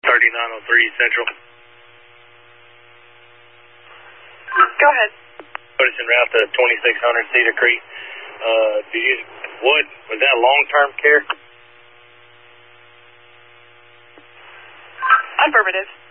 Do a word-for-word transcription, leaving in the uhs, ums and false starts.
thirty-nine oh three Central. Go ahead. Put us en route to twenty-six hundred Cedar Creek. Uh, did you, what, was that long-term care? Affirmative.